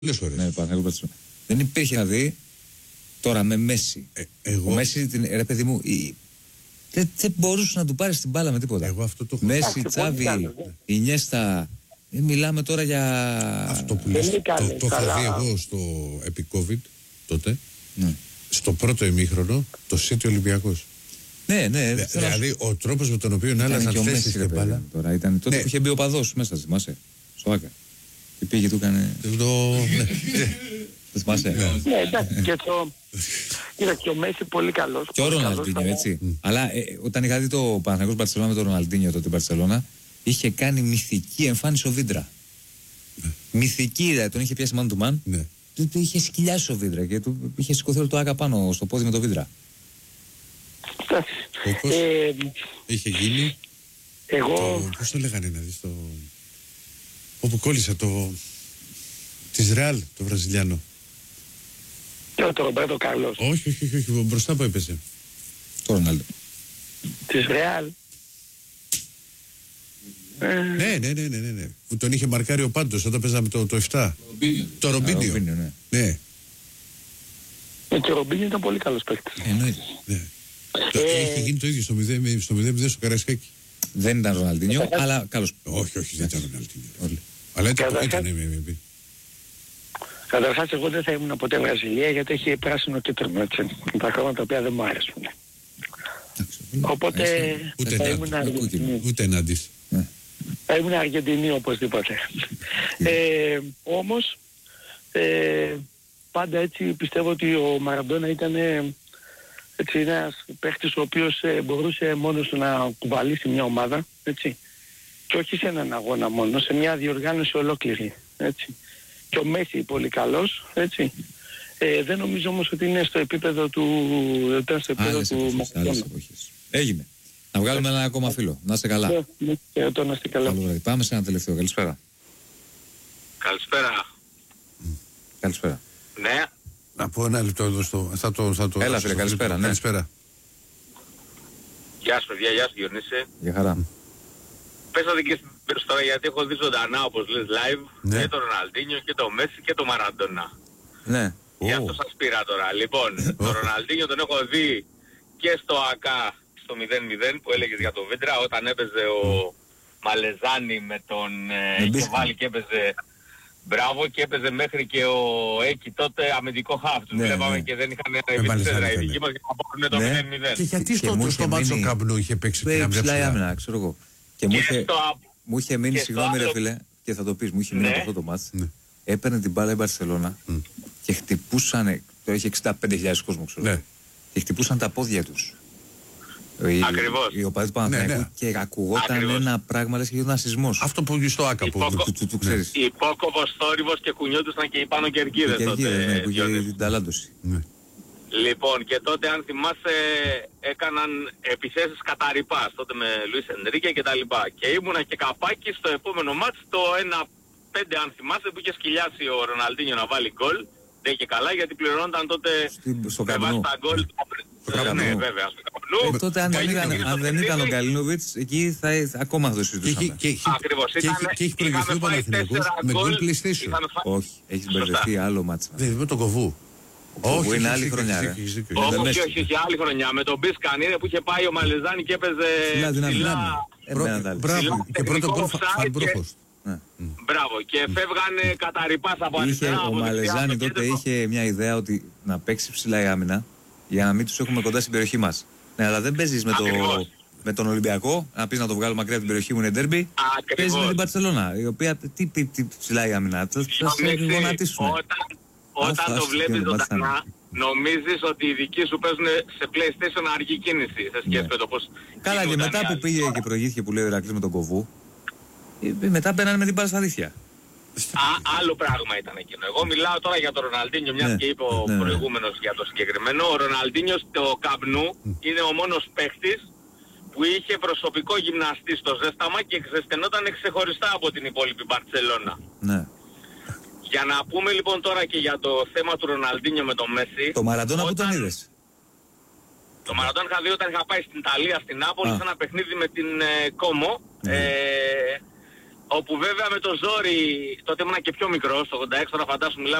Ναι, δεν υπήρχε να δει τώρα με Μέση. Ο Μέση, ρε παιδί μου, δεν μπορούσε να του πάρει την μπάλα με τίποτα. Εγώ αυτό το έχω. Μέση, Τσάβι, Ινιέστα. Μιλάμε τώρα για. Αυτό που λες, το είχα δει εγώ στο επί-COVID τότε. Ναι. Στο πρώτο ημίχρονο, το City Ολυμπιακός. Ναι. Δηλαδή ο τρόπος με τον οποίο άλλαζαν θέσεις και μπάλα. Τώρα ήταν τότε που είχε μπει ο παδός μέσα, θυμάσαι. Στο Άκα. Και πήγε, του έκανε. Θυμάσαι. Ναι, εντάξει, και ο Μέση πολύ καλός. Και ο Ροναλντίνιο, έτσι. Αλλά όταν είχα δει το Παναθηναϊκός Μπαρσελόνα με τον Ροναλντίνιο τότε την Μπαρσελόνα, είχε κάνει μυθική εμφάνιση ο Βίντρα. Μυθική, δηλαδή τον είχε πιάσει man to man. Του είχε σκυλιάσει ο Βίντρα και του είχε σηκωθεί όλο το Άκα πάνω στο πόδι με το Βίντρα. Όπως είχε γίνει. Εγώ. Πώς το λέγανε να δεις το. Όπου κόλλησα το. Της Ρεάλ, το Βραζιλιάνο. Το Ρομπέρτο Κάρλος. Όχι, μπροστά που έπαιζε. Το Ρονάλντο. Της Ρεάλ. Ναι. Που τον είχε μαρκάρει ο Πάντος όταν παίζαμε το 7. Το Ρομπίνιο. Ναι. Και ο Ρομπίνιο ήταν πολύ καλός παίκτης. Εννοείται. Είχε γίνει το ίδιο στο 0-0 στο Καραϊσκάκι. Δεν ήταν Ροναλντίνιο, αλλά καλός. Όχι, δεν ήταν Ροναλντίνιο. Αλλά ήταν. Καταρχάς εγώ δεν θα ήμουν ποτέ Βραζιλία γιατί έχει πράσινο κίτρινο, έτσι. Τα χρώματα τα οποία δεν μου αρέσουν. Οπότε θα ήμουν Αργεντινή. Ούτε ενάντις. Θα ήμουν Αργεντινή οπωσδήποτε. Όμως πάντα έτσι πιστεύω ότι ο Μαραντόνα ήταν έτσι ένας παίχτης ο οποίος μπορούσε μόνος του να κουβαλήσει μια ομάδα, έτσι. Και όχι σε έναν αγώνα μόνο, σε μια διοργάνωση ολόκληρη, έτσι. Και ο Μέση πολύ καλός, έτσι. Δεν νομίζω όμως ότι είναι στο επίπεδο του Μαραντόνα. Έγινε. Να βγάλουμε ένα ακόμα φίλο. Να είστε καλά. Να είστε καλά. Πάμε σε ένα τελευταίο. Καλησπέρα. Καλησπέρα. Ναι. Να πω ένα λεπτό εδώ στο. Έλα φίλε, καλησπέρα. Ναι. Καλησπέρα. Γεια σου παιδιά, γεια σου Διονύση. Για χαρά. Πέσατε και στην τώρα γιατί έχω δει ζωντανά όπως λες live και τον Ροναλντίνιο και τον Μέση και τον Μαραντόνα. Ναι. Γι' αυτό σας πήρα τώρα. Λοιπόν, τον Ροναλντίνιο τον έχω δει και στο ΑΚΑ στο 0-0 που έλεγες για τον Βίντρα όταν έπαιζε ο Μαλεζάνη με τον είχε βάλει και έπαιζε. Μπράβο, και έπαιζε μέχρι και ο Έκη τότε αμυντικό χαφ. Τους βλέπαμε και δεν είχαν επιστέρα οι δικοί μας για να πάρουν το 0-0. Και γιατί στο μάτσο Καμπνού είχε παίξει την άμυνα, ξέρω εγώ. Και μου είχε μείνει, συγγνώμη ρε φίλε, και θα το πεις, μου είχε μείνει αυτό το μάτς. Έπαιρνε την μπάλα η Μπαρσελόνα και χτυπούσαν, το είχε 65.000 κόσμο ξέρω, και χτυπούσαν τα πόδια τους. Ακριβώς. Οι οπαδοί του Παναθηναϊκού και ακουγόταν ένα πράγμα λες και γινόταν σεισμός. Αυτό που στο Άκα που ξέρεις. Υπόκοβος θόρυβος και κουνιόντουσαν και οι πάνω κερκίδες τότε. Ναι, που είχε την ταλάντωση. Λοιπόν, και τότε αν θυμάσαι έκαναν επιθέσεις κατά ρηπάς τότε με Λουίς Ενρίκε και τα λοιπά. Και ήμουνα και καπάκι στο επόμενο μάτς το 1-5 αν θυμάσαι που είχε σκυλιάσει ο Ροναλντίνιο να βάλει γκολ. Δεν και καλά γιατί πληρώνονταν τότε στο Καμπνού. Ναι, βέβαια, στο Καμπνού. Τότε αν δεν ήταν ο Γκαλίνοβιτς, εκεί θα ακόμα θα το συζητούσαμε. Ακριβώς. Και έχει προηγηθεί ο Παναθηναϊκός με γκολ PlayStation. Όχι, έχει μπερδευτεί άλλο μάτσα. Δεν με τον Κοβού. Όχι, είναι άλλη χρονιά. Όχι, άλλη χρονιά. Με τον Μπισκανίδε που είχε πάει ο Μαλεζάνη και έπαιζε ψηλά. Μπράβο. Και πρώτο γκολ Φανμπρόχος. Μπράβο, και φεύγανε κατά ρηπάς από αριστερά. Ο Μαλεζάνη τότε είχε μια ιδέα ότι να παίξει ψηλά η άμυνα για να μην τους έχουμε κοντά στην περιοχή μας. Ναι, αλλά δεν παίζεις με τον Ολυμπιακό, να πεις να το βγάλω μακριά από την περιοχή μου είναι ντέρμπι. Παίζεις με την Μπαρσελόνα, η οποία τι ψηλά η άμυνα, θα σε γονατίσουν. Όταν το βλέπεις ζωντανά, νομίζεις ότι οι δικοί σου παίζουν σε PlayStation αργή κίνηση σε σχέση με το πώς. Καλά, και μετά που πήγε και προηγήθηκε που λέει ο Ηρακλής με τον Κοβού, μετά μπαίνανε με την μπάλα στα δίχτυα. Άλλο πράγμα ήταν εκείνο. Εγώ μιλάω τώρα για τον Ροναλντίνιο, μιας και είπε ο προηγούμενος για το συγκεκριμένο. Ο Ροναλντίνιο στο Καμπνού είναι ο μόνος παίχτης που είχε προσωπικό γυμναστή στο ζέσταμα και ξεστενόταν ξεχωριστά από την υπόλοιπη Μπαρτσελώνα. Ναι. Για να πούμε λοιπόν τώρα και για το θέμα του Ροναλντίνιο με τον Μέση. Το Μαραντόνα που τον είδες? Το Μαραντόνα είχα δει όταν είχα πάει στην Ιταλία, στην Νάπολη, σε ένα παιχνίδι με την Κόμο. Όπου βέβαια με το ζόρι, τότε ήμουν και πιο μικρός, το 86, τώρα φαντάσου μιλάμε